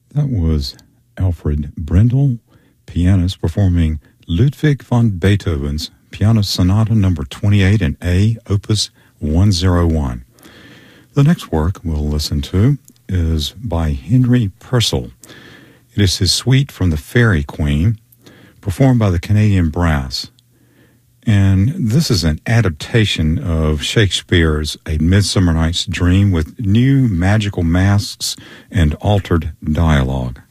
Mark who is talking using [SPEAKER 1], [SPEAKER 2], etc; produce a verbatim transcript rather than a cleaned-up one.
[SPEAKER 1] That was Alfred Brendel, pianist, performing Ludwig van Beethoven's Piano Sonata number twenty-eight in A, Opus one oh one. The next work we'll listen to is by Henry Purcell. It is his suite from the Fairy Queen, performed by the Canadian Brass. And this is an adaptation of Shakespeare's A Midsummer Night's Dream with new magical masks and altered dialogue.